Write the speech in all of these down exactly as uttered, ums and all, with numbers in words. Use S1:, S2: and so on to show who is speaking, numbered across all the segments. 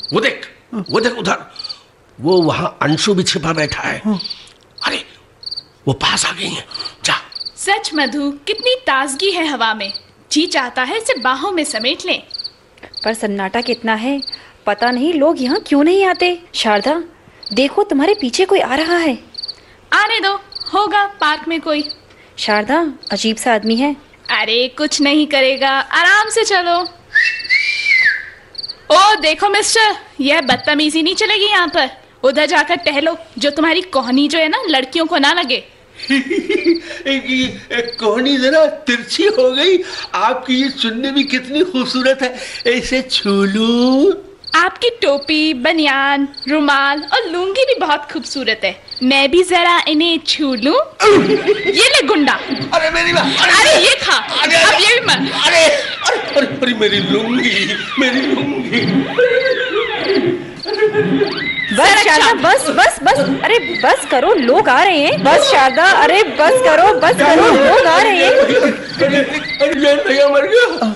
S1: वो देख, वो देख उधर, वो वहां अंशु भी छिपा बैठा है। अरे वो पास आ गई है, जा।
S2: सच मधु, कितनी ताजगी है हवा में, जी चाहता है इसे बाहों में समेट लें।
S3: पर सन्नाटा कितना है, पता नहीं लोग यहाँ क्यों नहीं आते। शारदा देखो, तुम्हारे पीछे कोई आ रहा है।
S2: आने दो, होगा पार्क में कोई।
S3: शारदा अजीब सा आदमी है।
S2: अरे कुछ नहीं करेगा, आराम से चलो। ओ देखो मिस्टर, यह बदतमीजी नहीं चलेगी यहाँ पर। उधर जाकर टहलो, जो तुम्हारी कोहनी जो है ना लड़कियों को ना लगे।
S1: कोहनी जरा तिरछी हो गई। आपकी ये चुन्नी भी कितनी खूबसूरत है, ऐसे छू लूं।
S2: आपकी टोपी, बनियान, रुमाल और लुंगी भी बहुत खूबसूरत है। मैं भी जरा इन्हें छू लूं। ये ले गुंडा।
S1: अरे मेरी बात,
S2: अरे, अरे ये खा। अरे, अब ये भी मत।
S1: अरे अरे अरे, अरे मेरी लुंगी, मेरी लुंगी।
S3: बस शारदा, बस बस बस। अरे बस करो, लोग आ रहे हैं। बस शारदा, अरे बस करो, बस करो, लोग आ रहे हैं।
S1: अरे भैया मर गया।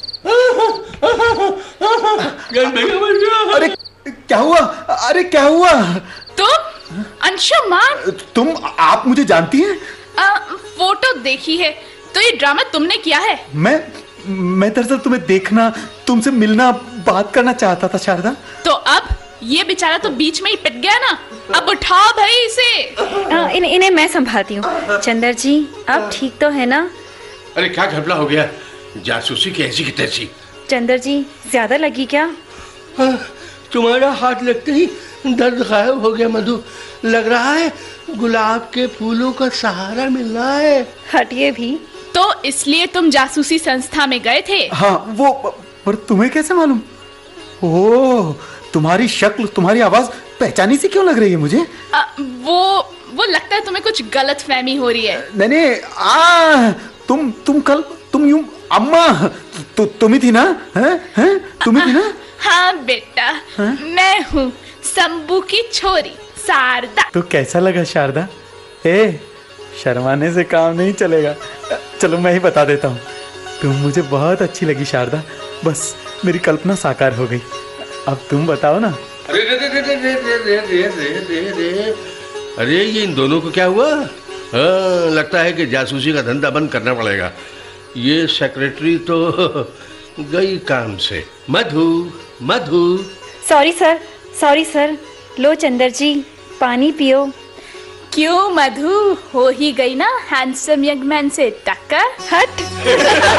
S1: भैया मर गया।
S4: अरे क्या हुआ? अरे क्या हुआ?
S2: तुम अंशुमान?
S4: तुम, आप मुझे जानती हैं?
S2: आ, फोटो देखी है, तो ये ड्रामा तुमने किया है?
S4: मैं मैं दरअसल तुम्हें देखना, तुमसे मिलना, बात करना चाहता था शारदा।
S2: तो अब ये बेचारा तो बीच में ही पिट गया ना, अब उठाओ भाई इसे।
S3: आ, इन, इन्हें मैं संभालती हूँ। चंदर जी अब ठीक तो है ना?
S1: अरे क्या घपला हो गया, जासूसी की ऐसी की तैसी।
S3: चंदर जी ज्यादा लगी क्या?
S1: तुम्हारा हाथ लगते ही दर्द गायब हो गया मधु। लग रहा है गुलाब के फूलों का सहारा मिल रहा है।
S3: हटिए भी।
S2: तो इसलिए तुम जासूसी संस्था में गए थे?
S4: हाँ वो, पर तुम्हें कैसे मालूम? ओह, तुम्हारी शक्ल, तुम्हारी आवाज पहचानी सी क्यों लग रही है मुझे?
S2: आ, वो वो लगता है तुम्हें कुछ गलत फहमी हो रही है।
S4: नहीं नहीं, आ तुम तुम कल तुम यूं अम्मा तु, तुम ही थी ना? हैं हैं तुम ही थी ना?
S2: हाँ बेटा, मैं हूँ शंभू की छोरी शारदा।
S4: तो कैसा लगा शारदा? ए, शर्माने से काम नहीं चलेगा। चलो मैं ही बता देता हूँ, तुम मुझे बहुत अच्छी लगी शारदा। बस मेरी कल्पना साकार हो गई। अब तुम बताओ ना।
S1: अरे रे रे रे रे रे रे रे रे रे रे, अरे ये इन दोनों को क्या हुआ? हाँ, लगता है कि जासूसी का धंधा बंद करना पड़ेगा। ये सेक्रेटरी तो गई काम से। मधु, मधु।
S3: Sorry sir, sorry sir. लो चंदर जी, पानी पियो।
S2: क्यों मधु, हो ही गई ना हैंडसम यंग मैन से टक्कर?
S3: हट।